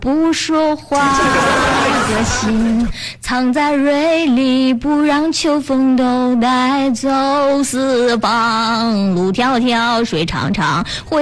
不说话的心，藏在蕊里，不让秋风都带走四方。路迢迢，水长长，